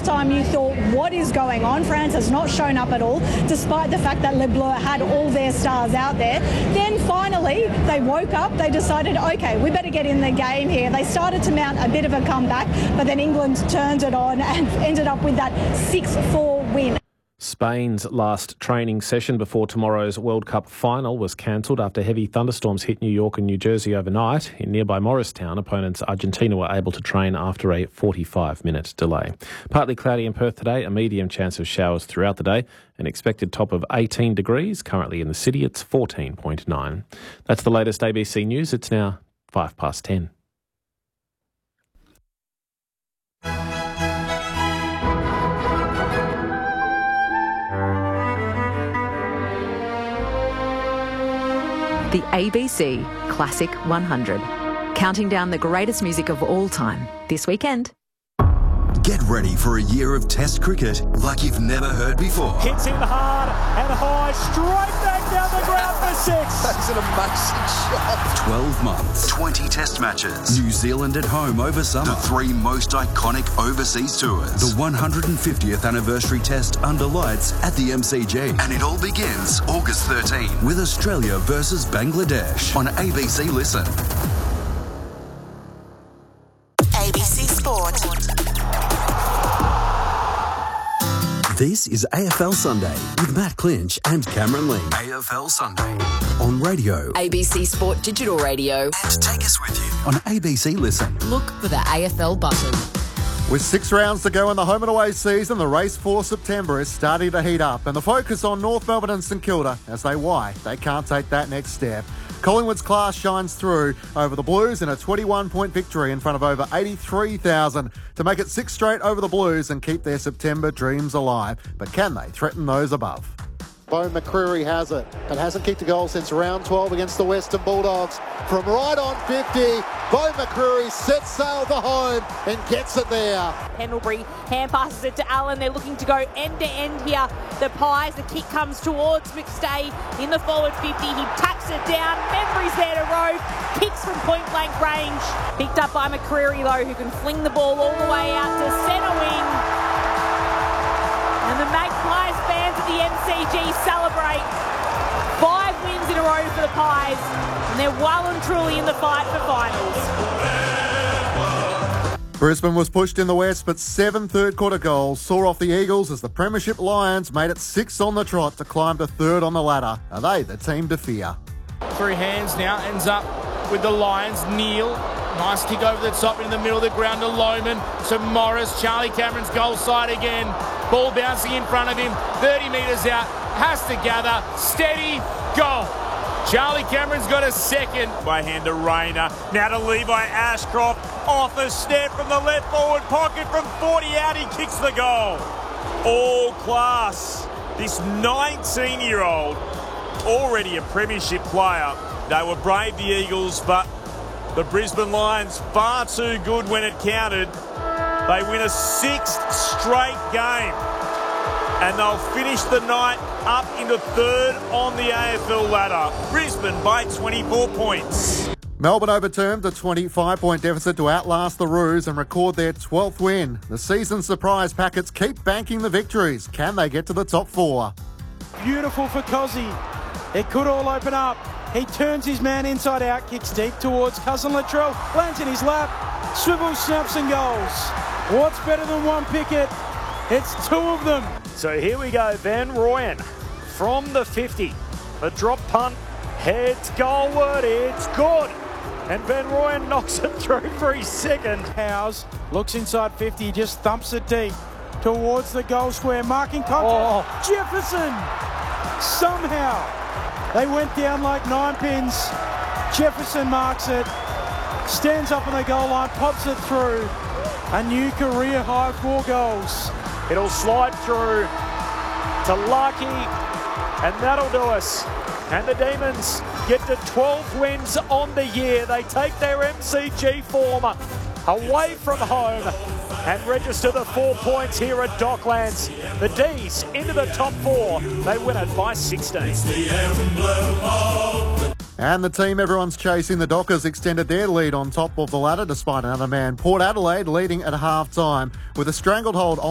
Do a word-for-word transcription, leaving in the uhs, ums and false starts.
halftime you thought, what is going on? France has not shown up at all, despite the fact that Le Bleu had all their stars out there. Then finally, they woke up, they decided, OK, we better get in the game here. They started to mount a bit of a comeback, but then England turned it on and ended up with that six four win. Spain's last training session before tomorrow's World Cup final was cancelled after heavy thunderstorms hit New York and New Jersey overnight. In nearby Morristown, opponents Argentina were able to train after a forty-five minute delay. Partly cloudy in Perth today, a medium chance of showers throughout the day. An expected top of eighteen degrees. Currently in the city, it's fourteen point nine. That's the latest A B C News. It's now five past ten. The A B C Classic one hundred. Counting down the greatest music of all time this weekend. Get ready for a year of Test cricket like you've never heard before. Hits in hard and high, straight back down the ground for six. That's an amazing shot. twelve months, twenty Test matches. New Zealand at home over summer. The three most iconic overseas tours. The one hundred fiftieth anniversary Test under lights at the M C G. And it all begins August thirteenth with Australia versus Bangladesh on A B C Listen. A B C Sport. This is A F L Sunday with Matt Clinch and Cameron Lee. A F L Sunday on radio. A B C Sport Digital Radio. And take us with you on A B C Listen. Look for the A F L button. With six rounds to go in the home and away season, the race for September is starting to heat up, and the focus on North Melbourne and St Kilda as they why they can't take that next step. Collingwood's class shines through over the Blues in a twenty-one point victory in front of over eighty-three thousand to make it six straight over the Blues and keep their September dreams alive. But can they threaten those above? Bo McCreary has it, but hasn't kicked a goal since round twelve against the Western Bulldogs. From right on fifty, Bo McCreary sets sail for home and gets it there. Pendlebury hand passes it to Allen. They're looking to go end to end here. The Pies, the kick comes towards McStay in the forward fifty. He tacks it down. Memory's there to row. Kicks from point blank range. Picked up by McCreary though, who can fling the ball all the way out to centre wing. And the Magpies fans at the M C G celebrate. Five wins in a row for the Pies, and they're well and truly in the fight for finals. Brisbane was pushed in the west, but seven third-quarter goals saw off the Eagles as the Premiership Lions made it six on the trot to climb to third on the ladder. Are they the team to fear? Free hands now, ends up with the Lions. Neil, nice kick over the top in the middle of the ground to Lohman. To Morris, Charlie Cameron's goal side again. Ball bouncing in front of him, thirty metres out, has to gather, steady, goal. Charlie Cameron's got a second. By hand to Rayner, now to Levi Ashcroft, off a step from the left forward pocket from forty out, he kicks the goal. All class. This nineteen-year-old, already a premiership player. They were brave, the Eagles, but the Brisbane Lions far too good when it counted. They win a sixth straight game, and they'll finish the night up into third on the A F L ladder. Brisbane by twenty-four points. Melbourne overturned the twenty-five point deficit to outlast the Roos and record their twelfth win. The season surprise packets keep banking the victories. Can they get to the top four? Beautiful for Cozzy. It could all open up. He turns his man inside out, kicks deep towards cousin Latrell, lands in his lap, swivels, snaps and goals. What's better than one picket? It's two of them. So here we go, Van Rooyen from the fifty. The drop punt heads goalward, it's good. And Van Rooyen knocks it through for his second. Howes looks inside fifty, just thumps it deep towards the goal square, marking contact. Oh. Jefferson! Somehow they went down like nine pins. Jefferson marks it, stands up on the goal line, pops it through. A new career high, four goals. It'll slide through to Larkey, and that'll do us. And the Demons get to twelve wins on the year. They take their M C G form away from home and register the four points here at Docklands. The D's into the top four. They win it by sixteen. And the team everyone's chasing, the Dockers, extended their lead on top of the ladder despite another man. Port Adelaide leading at half-time with a strangled hold on